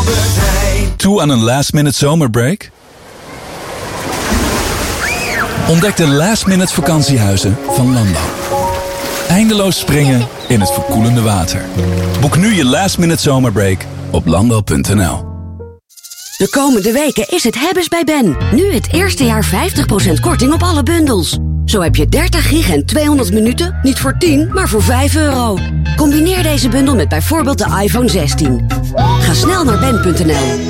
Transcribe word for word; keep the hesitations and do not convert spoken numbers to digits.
Albert Heijn. Toe aan een last-minute zomerbreak? Ontdek de last-minute vakantiehuizen van Landal. Eindeloos springen in het verkoelende water. Boek nu je last-minute zomerbreak op landal punt n l. De komende weken is het hebben's bij Ben. Nu het eerste jaar vijftig procent korting op alle bundels. Zo heb je dertig gig en tweehonderd minuten, niet voor tien, maar voor vijf euro. Combineer deze bundel met bijvoorbeeld de iPhone zestien. Ga snel naar ben punt n l.